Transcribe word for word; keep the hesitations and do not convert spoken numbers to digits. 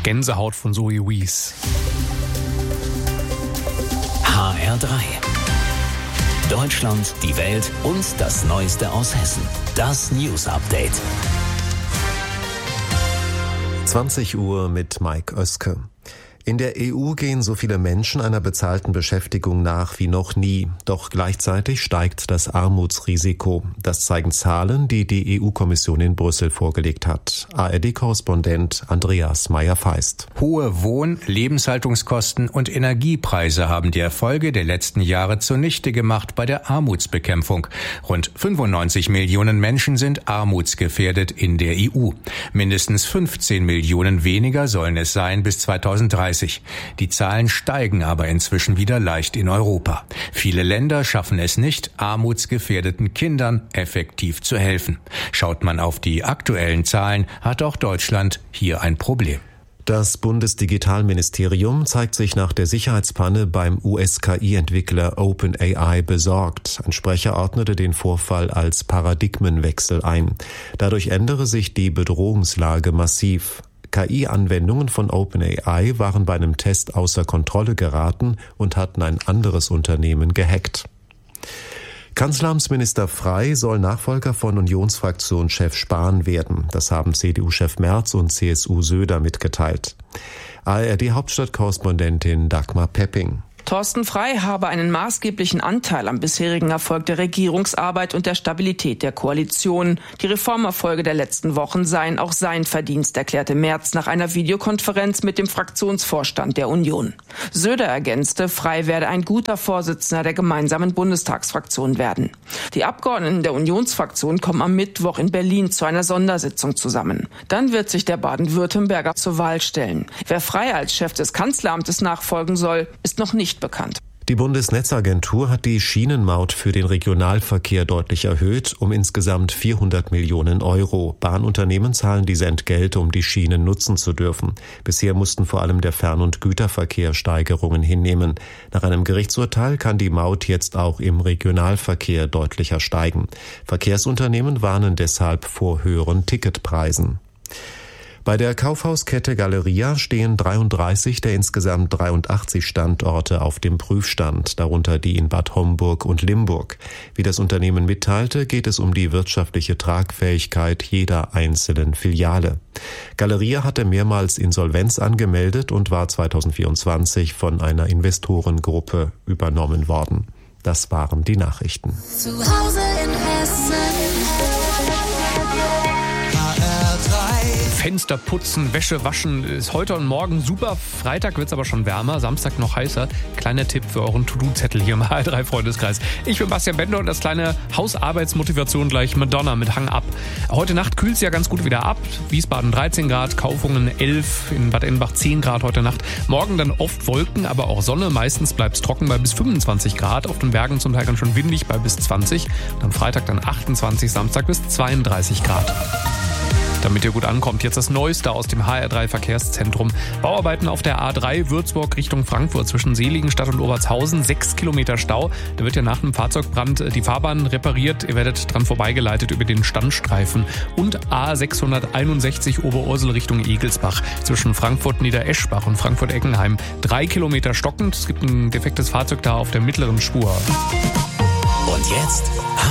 Gänsehaut von Zoe Wees. H R drei. Deutschland, die Welt und das Neueste aus Hessen. Das News Update. zwanzig Uhr mit Mike Oeske. In der E U gehen so viele Menschen einer bezahlten Beschäftigung nach wie noch nie. Doch gleichzeitig steigt das Armutsrisiko. Das zeigen Zahlen, die die E U-Kommission in Brüssel vorgelegt hat. A R D-Korrespondent Andreas Meyer-Feist. Hohe Wohn-, Lebenshaltungskosten und Energiepreise haben die Erfolge der letzten Jahre zunichte gemacht bei der Armutsbekämpfung. Rund fünfundneunzig Millionen Menschen sind armutsgefährdet in der E U. Mindestens fünfzehn Millionen weniger sollen es sein bis zweitausenddreißig. Die Zahlen steigen aber inzwischen wieder leicht in Europa. Viele Länder schaffen es nicht, armutsgefährdeten Kindern effektiv zu helfen. Schaut man auf die aktuellen Zahlen, hat auch Deutschland hier ein Problem. Das Bundesdigitalministerium zeigt sich nach der Sicherheitspanne beim U S-K I-Entwickler OpenAI besorgt. Ein Sprecher ordnete den Vorfall als Paradigmenwechsel ein. Dadurch ändere sich die Bedrohungslage massiv. K I-Anwendungen von OpenAI waren bei einem Test außer Kontrolle geraten und hatten ein anderes Unternehmen gehackt. Kanzleramtsminister Frey soll Nachfolger von Unionsfraktionschef Spahn werden. Das haben C D U-Chef Merz und C S U Söder mitgeteilt. A R D-Hauptstadtkorrespondentin Dagmar Pepping. Thorsten Frey habe einen maßgeblichen Anteil am bisherigen Erfolg der Regierungsarbeit und der Stabilität der Koalition. Die Reformerfolge der letzten Wochen seien auch sein Verdienst, erklärte Merz nach einer Videokonferenz mit dem Fraktionsvorstand der Union. Söder ergänzte, Frey werde ein guter Vorsitzender der gemeinsamen Bundestagsfraktion werden. Die Abgeordneten der Unionsfraktion kommen am Mittwoch in Berlin zu einer Sondersitzung zusammen. Dann wird sich der Baden-Württemberger zur Wahl stellen. Wer Frey als Chef des Kanzleramtes nachfolgen soll, ist noch nicht bekannt. Die Bundesnetzagentur hat die Schienenmaut für den Regionalverkehr deutlich erhöht, um insgesamt vierhundert Millionen Euro. Bahnunternehmen zahlen diese Entgelte, um die Schienen nutzen zu dürfen. Bisher mussten vor allem der Fern- und Güterverkehr Steigerungen hinnehmen. Nach einem Gerichtsurteil kann die Maut jetzt auch im Regionalverkehr deutlicher steigen. Verkehrsunternehmen warnen deshalb vor höheren Ticketpreisen. Bei der Kaufhauskette Galeria stehen dreiunddreißig der insgesamt dreiundachtzig Standorte auf dem Prüfstand, darunter die in Bad Homburg und Limburg. Wie das Unternehmen mitteilte, geht es um die wirtschaftliche Tragfähigkeit jeder einzelnen Filiale. Galeria hatte mehrmals Insolvenz angemeldet und war zweitausendvierundzwanzig von einer Investorengruppe übernommen worden. Das waren die Nachrichten. Zu Hause in Hessen. Fenster putzen, Wäsche waschen ist heute und morgen super. Freitag wird es aber schon wärmer, Samstag noch heißer. Kleiner Tipp für euren To-Do-Zettel hier im H R drei Freundeskreis. Ich bin Bastian Bender und als kleine Hausarbeitsmotivation gleich Madonna mit Hang Up. Heute Nacht kühlt es ja ganz gut wieder ab. Wiesbaden dreizehn Grad, Kaufungen elf, in Bad Ennbach zehn Grad heute Nacht. Morgen dann oft Wolken, aber auch Sonne. Meistens bleibt es trocken bei bis fünfundzwanzig Grad. Auf den Bergen zum Teil ganz schön windig bei bis zwanzig. Und am Freitag dann achtundzwanzig, Samstag bis zweiunddreißig Grad. Damit ihr gut ankommt, jetzt das Neueste aus dem H R drei Verkehrszentrum. Bauarbeiten auf der A drei Würzburg Richtung Frankfurt zwischen Seligenstadt und Obertshausen. Sechs Kilometer Stau. Da wird ja nach einem Fahrzeugbrand die Fahrbahn repariert. Ihr werdet dran vorbeigeleitet über den Standstreifen. Und A sechshunderteinundsechzig Oberursel Richtung Egelsbach zwischen Frankfurt-Niedereschbach und Frankfurt-Eckenheim. Drei Kilometer stockend. Es gibt ein defektes Fahrzeug da auf der mittleren Spur. Und jetzt